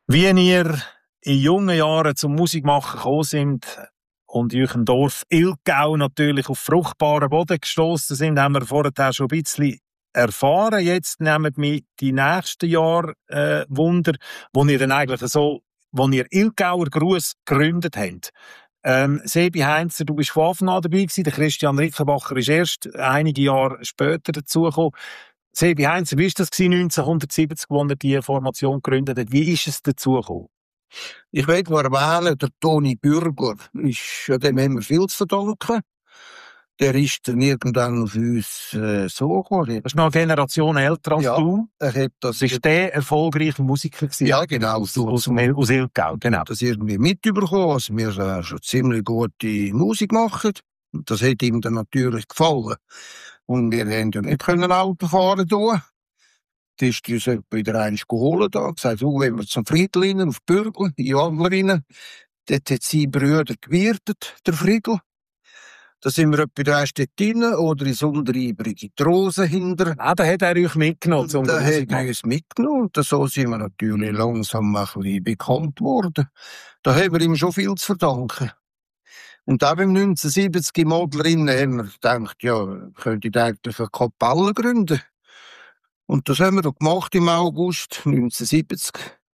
Wie ihr in jungen Jahren zum Musikmachen gekommen sind und in eurem Dorf Ilgau natürlich auf fruchtbaren Boden gestoßen sind, haben wir vorher schon ein bisschen erfahren. Jetzt nehmen wir die nächsten Jahre Wunder, wo ihr dann eigentlich so, wo ihr Ilgauer Gruß gegründet habt. Sebi Heinzer, du bist von Anfang an dabei gewesen. Der Christian Rickenbacher ist erst einige Jahre später dazugekommen. Sebi Heinzer, wie war das 1970, als er diese Formation gegründet hat? Wie ist es dazu gekommen? Ich will mal erwähnen, der Toni Bürgler, dem haben wir viel zu verdanken. Der ist dann irgendwann auf uns so gekommen. Das ist noch eine Generation älter als du. Das ist der erfolgreiche Musiker gewesen. Ja, genau. Aus Ilgau, genau. Das irgendwie mitbekommen, also wir schon ziemlich gute Musik machen. Und das hat ihm dann natürlich gefallen. Und wir haben ja nicht Auto fahren können. Das ist uns wieder einmal geholt. Da gesagt, wenn wir zum Friedl auf Bürgel, in Adler, dort hat sein Brüder gewirtet, der Friedl. Da sind wir etwa dort drin, oder in Sonderübrige Rosen hinter. Da hat er euch mitgenommen. Da hat er uns mitgenommen. Und so sind wir natürlich langsam ein bisschen bekannt worden. Da haben wir ihm schon viel zu verdanken. Und auch im 1970 im Adler haben wir gedacht, ja, könnte ich eigentlich eine Kapelle gründen. Und das haben wir doch gemacht im August 1970.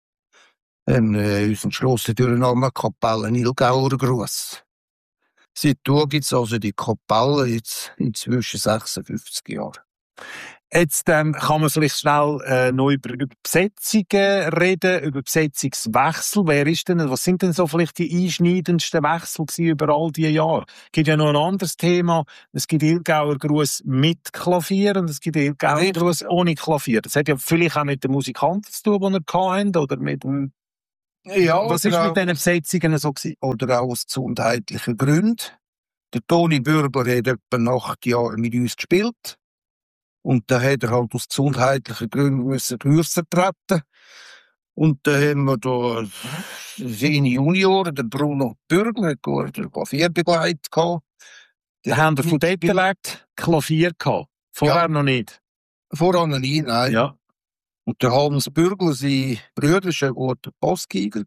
Haben uns entschlossen durch den Namen Kapelle Ilgauer Gruß. Seitdem gibt es also die Kapelle jetzt inzwischen 56 Jahre. Jetzt kann man vielleicht schnell noch über Besetzungen reden, über Besetzungswechsel. Was sind denn so vielleicht die einschneidendsten Wechsel über all diese Jahre? Es gibt ja noch ein anderes Thema. Es gibt Ilgauer Gruß mit Klavier und es gibt Ilgauer Gruß ohne Klavier. Das hat ja vielleicht auch mit den Musikanten zu tun, die ihr hattet, oder mit dem... Ja, was ist mit diesen Besetzungen so gewesen? Oder auch aus gesundheitlichen Gründen. Der Toni Bürgler hat etwa 8 Jahre mit uns gespielt. Und da hat er halt aus gesundheitlichen Gründen kürzer treten. Und da haben wir da seine Junioren, der Bruno Bürgler, der Klavierbegleitet gehabt. Da haben wir von dort gelegt Klavier gehabt. Vorher noch nicht. Vorher noch nicht, nein. Ja. Und der Hans Bürgler, sein Bruder, war ein guter Bassgeiger.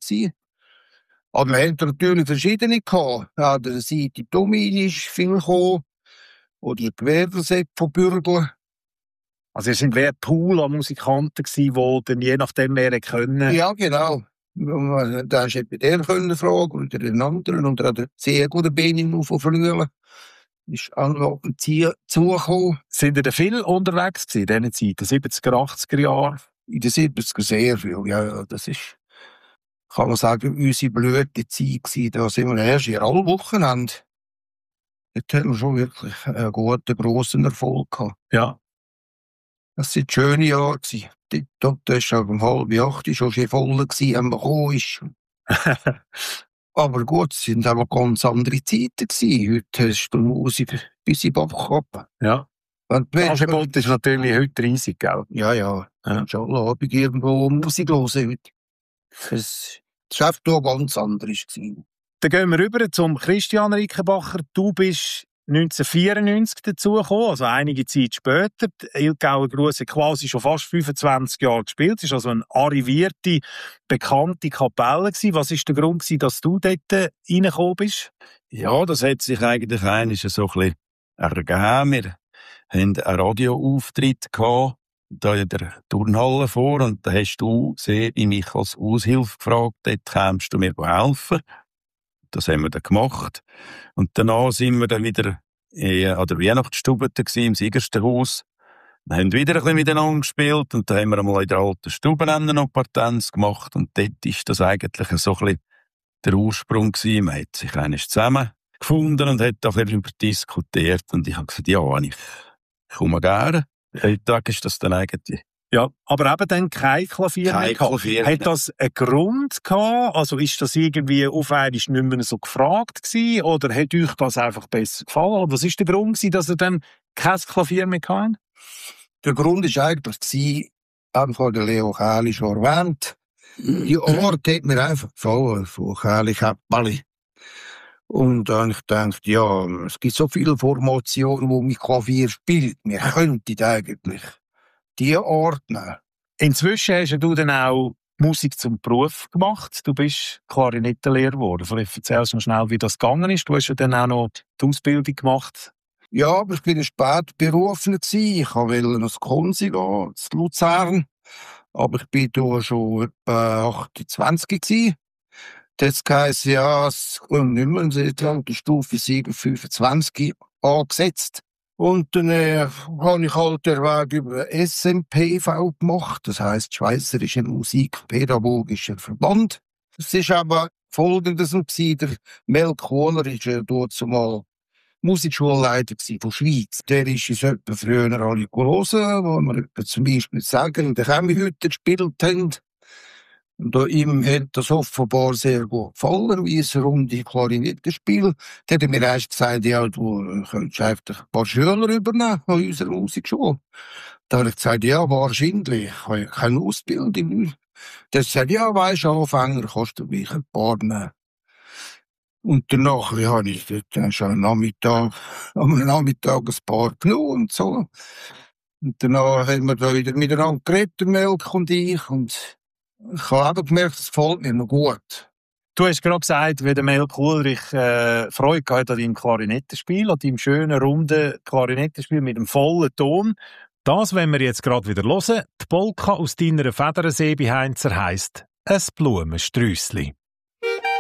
Aber wir hatten natürlich verschiedene gehabt. Ja, der Seite Domin ist viel gekommen. Oder der Gewerbesepp von Bürgler. Also, ihr sind wie ein Pool an Musikanten gewesen, die dann je nachdem mehr können. Ja, genau. Da hast du bei der fragen oder den anderen. Und der sehr gute Benjamin von früher ist auch noch ein Ziel zugekommen. Sind ihr da viel unterwegs gewesen in diesen Zeiten, 70er, 80er Jahre? In den 70er sehr viel, ja. Das ist, kann man sagen, unsere blöde Zeit gewesen. Da sind wir erst in alle Wochenende. Dort haben wir schon wirklich einen guten, grossen Erfolg gehabt. Ja. Das waren schöne Jahre. Dort war es um 7:30 schon voll, wenn man gekommen ist. Aber gut, es waren aber ganz andere Zeiten gewesen. Heute hast du Musik bis in den Bach ab. Ja. Das Angebot ist natürlich heute riesig, gell? Ja. Schon alle Abend irgendwo Musik hören heute. Das Geschäft war ganz anders gewesen. Dann gehen wir rüber zum Christian Rickenbacher. Du bist 1994 dazugekommen, also einige Zeit später. Ilgauer Gruß hat quasi schon fast 25 Jahre gespielt. Es war also eine arrivierte, bekannte Kapelle gewesen. Was war der Grund gewesen, dass du dort reingekommen bist? Ja, das hat sich eigentlich einiges so ein bisschen ergeben. Wir hatten einen Radioauftritt gehabt, da in der Turnhalle vor, und da hast du mich als Aushilfe gefragt, dort kommst du mir helfen. Das haben wir dann gemacht. Und danach sind wir dann wieder an der Weihnachtsstube im Siegerstenhaus. Wir haben wieder ein bisschen miteinander gespielt und da haben wir einmal in der alten Stube noch ein paar Tänze gemacht und dort ist das eigentlich so ein bisschen der Ursprung gewesen. Man hat sich eigentlich zusammen gefunden und hat da darüber diskutiert und ich habe gesagt, ja, ich komme gerne. Heute Tag ist das dann eigentlich... Ja, aber eben dann kein Klavier mehr gehabt. Hat das einen Grund gehabt? Also ist das irgendwie auf einmal nicht mehr so gefragt gewesen? Oder hat euch das einfach besser gefallen? Oder was ist der Grund gewesen, dass ihr dann kein Klavier mehr hatten? Der Grund war eigentlich, einfach der Leo Kähli schon erwähnt. Die Ort hat mir einfach gefallen, von Kähli Käppeli. Und dann habe ich gedacht, ja, es gibt so viele Formationen, wo mit Klavier spielt. Wir könnten eigentlich die Art nehmen. Inzwischen hast du dann auch Musik zum Beruf gemacht. Du bist Klarinettenlehrer geworden. Vielleicht erzählst du noch schnell, wie das gegangen ist. Du hast ja dann auch noch die Ausbildung gemacht. Ja, aber ich bin spät berufen gewesen. Ich wollte noch Konsi gehen, zu Luzern. Aber ich bin da schon etwa 28 gewesen. Das heisst, ja, es kommt nicht mehr in die Stufe 7, 25 angesetzt. Und dann habe ich halt den Weg über SMPV gemacht. Das heisst, Schweizerischer Musikpädagogischer Verband. Es ist aber Folgendes gewesen. Der Mel Kohler war dort zumal Musikschulleiter von Schweiz. Der ist uns etwa früher alle hören, wo wir zum Beispiel sagen, in der Chemiehütte gespielt haben. Und ihm hat das offenbar sehr gut gefallen, wie es runde Klarinette spielt. Da hat er mir erst gesagt, ja, du könntest einfach ein paar Schüler übernehmen an unserer Musikschule. Da habe ich gesagt, ja, wahrscheinlich. Ich habe ja keine Ausbildung. Der hat gesagt, ja, weisst du, Anfänger kostet mich ein paar nehmen. Und danach habe ich dort schon am Nachmittag ein paar genommen und so. Und danach haben wir da wieder miteinander geredet, Melk und ich. Und ich habe auch gemerkt, es gefällt mir noch gut. Du hast gerade gesagt, wie der Melk Ulrich Freude gehabt an deinem Klarinettenspiel, an deinem schönen, runden Klarinettenspiel mit dem vollen Ton. Das wollen wir jetzt gerade wieder hören. Die Polka aus deiner Federensee bei Heinzer heisst «Ein Blumenstrüssli».